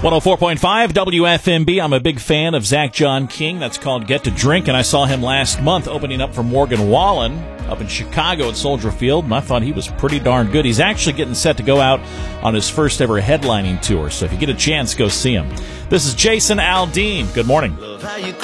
104.5 WFMB. I'm a big fan of Zach John King. That's called Get to Drink, and I saw him last month opening up for Morgan Wallen up in Chicago at Soldier Field, and I thought he was pretty darn good. He's actually getting set to go out on his first ever headlining tour, so if you get a chance, go see him. This is Jason Aldean. Good morning.